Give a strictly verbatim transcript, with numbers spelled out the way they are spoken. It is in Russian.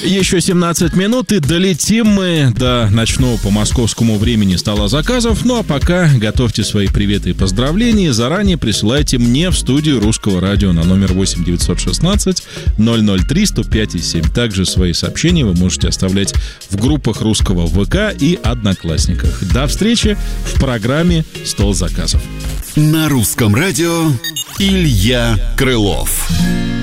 Еще семнадцать минут и долетим мы до ночного по московскому времени стола заказов. Ну а пока готовьте свои приветы и поздравления. И заранее присылайте мне в студию Русского радио на номер восемь девятьсот шестнадцать ноль ноль три сто пять и семь. Также свои сообщения вы можете оставлять в группах Русского ВК и Одноклассниках. До встречи в программе «Стол заказов». На Русском радио Илья Крылов.